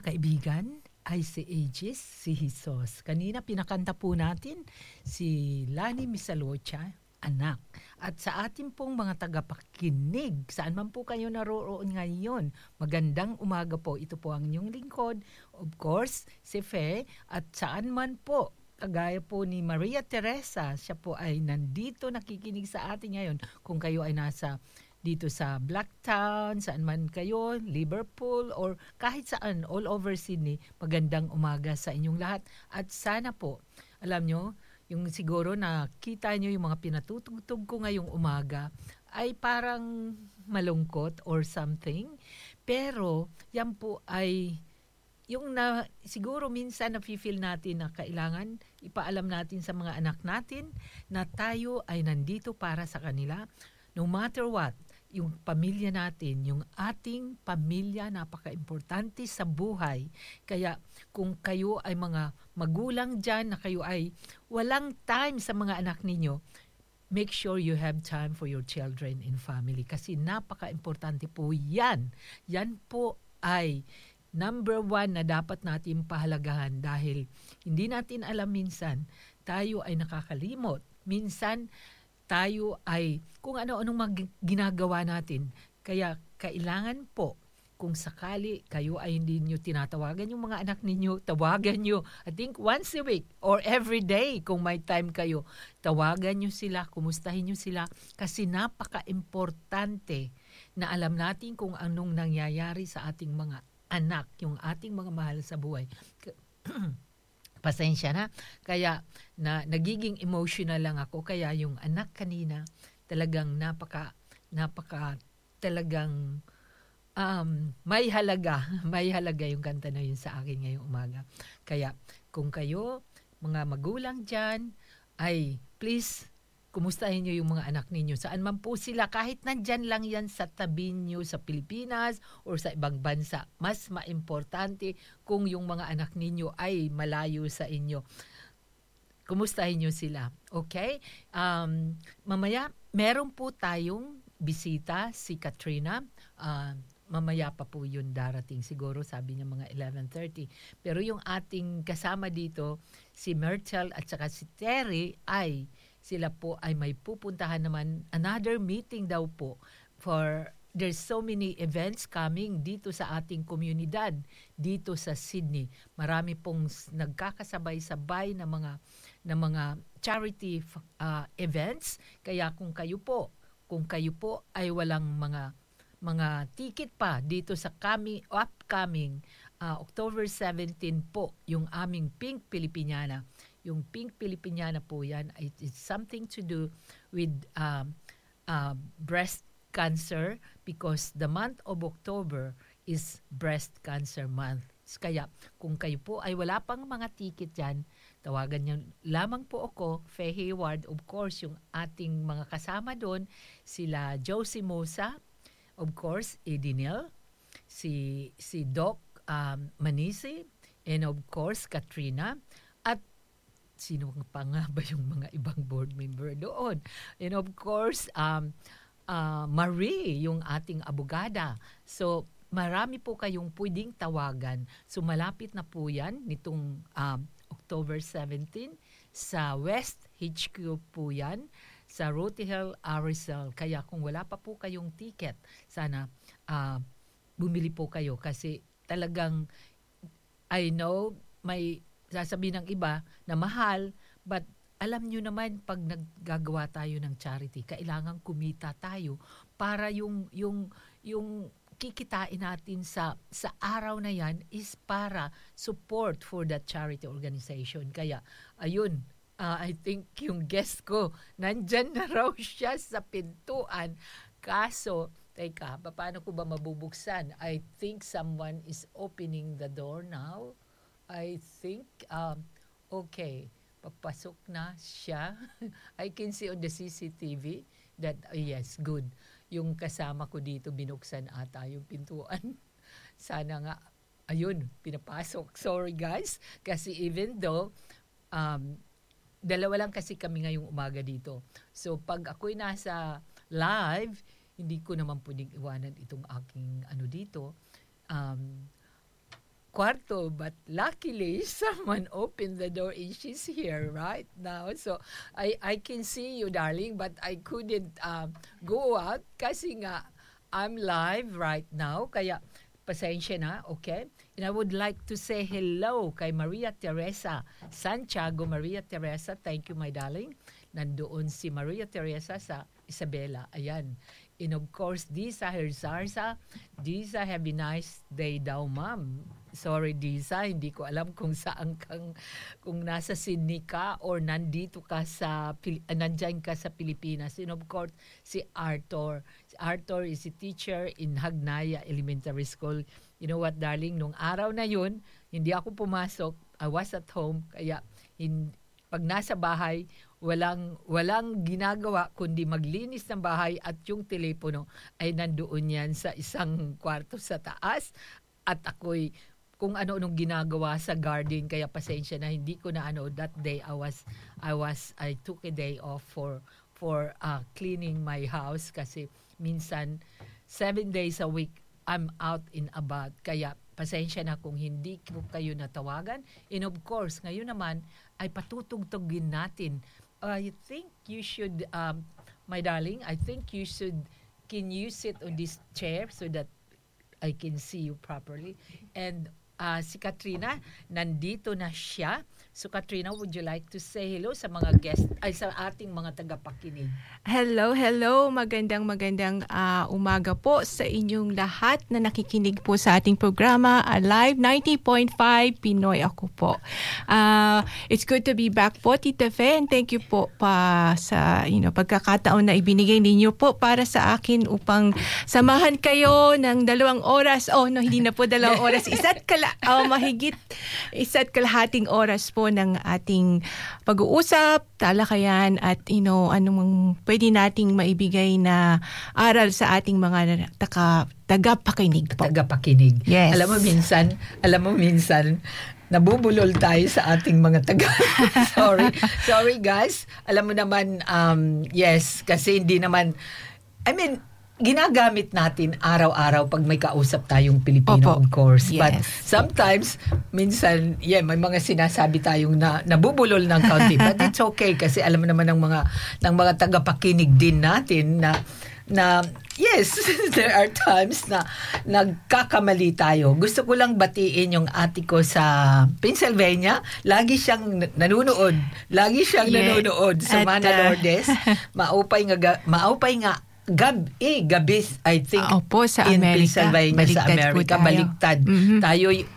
kaibigan ay si Aegis, si Jesus. Kanina pinakanta po natin si Lani Misalocha, anak. At sa ating pong mga tagapakinig, saan man po kayo naroon ngayon, magandang umaga po. Ito po ang inyong lingkod, of course, si Fe. At saan man po, kagaya po ni Maria Teresa, siya po ay nandito nakikinig sa atin ngayon. Kung kayo ay nasa dito sa Blacktown, saan man kayo, Liverpool, or kahit saan, all over Sydney, magandang umaga sa inyong lahat. At sana po, alam nyo, yung siguro nakita nyo yung mga pinatutugtog ko ngayong umaga, ay parang malungkot or something. Pero, yan po ay yung na siguro minsan nafe-feel natin na kailangan ipaalam natin sa mga anak natin na tayo ay nandito para sa kanila. No matter what, yung pamilya natin, yung ating pamilya, napaka-importante sa buhay. Kaya kung kayo ay mga magulang dyan na kayo ay walang time sa mga anak ninyo, make sure you have time for your children and family. Kasi napaka-importante po yan. Yan po ay number one na dapat natin pahalagahan dahil hindi natin alam minsan, tayo ay nakakalimot. Minsan, tayo ay kung ano-anong ginagawa natin. Kaya kailangan po, kung sakali kayo ay hindi nyo tinatawagan yung mga anak ninyo, tawagan nyo. I think once a week or every day kung may time kayo, tawagan nyo sila, kumustahin nyo sila. Kasi napaka-importante na alam natin kung anong nangyayari sa ating mga anak, yung ating mga mahal sa buhay. Pasensya na. Kaya nagiging emotional lang ako. Kaya yung anak kanina talagang napaka talagang may halaga. May halaga yung kanta na yun sa akin ngayong umaga. Kaya kung kayo, mga magulang dyan, ay please, kumustahin nyo yung mga anak ninyo. Saan man po sila, kahit nandyan lang yan sa tabi nyo sa Pilipinas or sa ibang bansa. Mas maimportante kung yung mga anak ninyo ay malayo sa inyo. Kumustahin nyo sila. Okay? Mamaya, meron po tayong bisita, si Katrina. Mamaya pa po yun darating. Siguro sabi niya mga 11:30. Pero yung ating kasama dito, si Myrtle at saka si Terry ay sila po ay may pupuntahan naman another meeting daw po for there's so many events coming dito sa ating komunidad dito sa Sydney. Marami pong nagkakasabay-sabay na mga charity events. Kaya kung kayo po ay walang mga ticket pa dito sa upcoming October 17 po yung aming Pink Filipiniana. Yung Pink Filipiniana po yan, it's something to do with breast cancer because the month of October is breast cancer month. Kaya kung kayo po ay wala pang mga ticket dyan, tawagan niyo lamang po ako, Faye Hayward, of course, yung ating mga kasama doon, sila Josie Mosa, of course, Edinel, si Doc Manisi, and of course, Katrina, at sino pa nga ba yung mga ibang board member doon? And of course, Marie, yung ating abogada. So, marami po kayong pwedeng tawagan. So, malapit na po yan nitong October 17 sa West HQ po yan sa Roti Hill, Arizal. Kaya kung wala pa po kayong ticket, sana bumili po kayo kasi talagang I know may sasabihin ng iba na mahal, but alam nyo naman pag naggagawa tayo ng charity, kailangan kumita tayo para yung kikitain natin sa araw na yan is para support for that charity organization. Kaya, ayun, I think yung guest ko, nandyan na raw siya sa pintuan. Kaso, teka, paano ko ba mabubuksan? I think someone is opening the door now. I think, okay, papasok na siya. I can see on the CCTV that, yes, good. Yung kasama ko dito, binuksan ata yung pintuan. Sana nga, ayun, pinapasok. Sorry guys, kasi even though, dalawa lang kasi kami ngayong umaga dito. So, pag ako'y nasa live, hindi ko naman pwedeng iwanan itong aking dito. kwarto, but luckily someone opened the door and she's here right now. So I can see you, darling, but I couldn't go out kasi nga I'm live right now. Kaya pasensya na, okay? And I would like to say hello kay Maria Teresa Santiago. Maria Teresa, thank you, my darling. Nandoon si Maria Teresa sa Isabela. Ayan. And of course, Disa Herzarza. Disa, have a nice day daw, ma'am. Sorry, Disa, hindi ko alam kung saan kung nasa Sydney ka or nandito ka nandyan ka sa Pilipinas. And of course, si Arthur. Si Arthur is a teacher in Hagnaya Elementary School. You know what, darling? Nung araw na yun, hindi ako pumasok. I was at home. Kaya, pag nasa bahay, walang ginagawa kundi maglinis ng bahay at yung telepono ay nandoon yan sa isang kwarto sa taas at ako'y kung ano-anong ginagawa sa garden, kaya pasensya na hindi ko na that day I took a day off for cleaning my house kasi minsan 7 days a week I'm out and about, kaya pasensya na kung hindi ko kayo natawagan. And of course, ngayon naman ay patutugtugin natin. I think you should, my darling, can you sit on this chair so that I can see you properly? And si Katrina, nandito na siya. So Katrina, would you like to say hello sa mga guest, sa ating mga tagapakinig? Hello. Magandang umaga po sa inyong lahat na nakikinig po sa ating programa, Alive 90.5 Pinoy ako po. It's good to be back po, Tita Fe, and thank you po pa sa pagkakataon na ibinigay ninyo po para sa akin upang samahan kayo ng 2 oras. Hindi na po 2 oras. Mahigit 1.5 oras po ng ating pag-uusap, talakayan at anong pwede nating maibigay na aral sa ating mga tagapakinig po. Tagapakinig. Yes. Alam mo minsan nabubulol tayo sa ating mga Sorry guys. Alam mo naman yes, kasi hindi naman ginagamit natin araw-araw pag may kausap tayong Pilipino, of course. Yes. But sometimes, minsan, may mga sinasabi tayong nabubulol ng kaunti. But it's okay kasi alam mo naman ng mga tagapakinig din natin na yes, there are times na nagkakamali tayo. Gusto ko lang batiin yung ate ko sa Pennsylvania. Lagi siyang nanonood. Sa Manalordes. Maupay nga gabi, I think, Opo, sa in Amerika. Pennsylvania, sa Amerika, baliktad. Mm-hmm. Tayo'y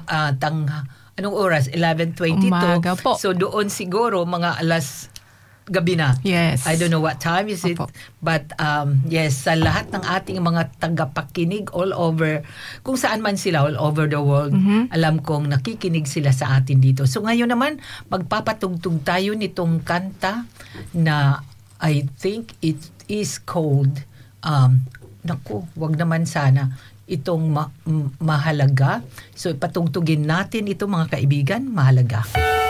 anong oras? 11:22. Umaga po. So doon siguro mga alas gabi na. Yes. I don't know what time is it. Opo. But yes, sa lahat ng ating mga tagapakinig all over, kung saan man sila, all over the world, alam kong nakikinig sila sa atin dito. So ngayon naman, magpapatugtog tayo nitong kanta na I think it is called, wag naman sana, itong mahalaga. So patugtugin natin ito, mga kaibigan, mahalaga.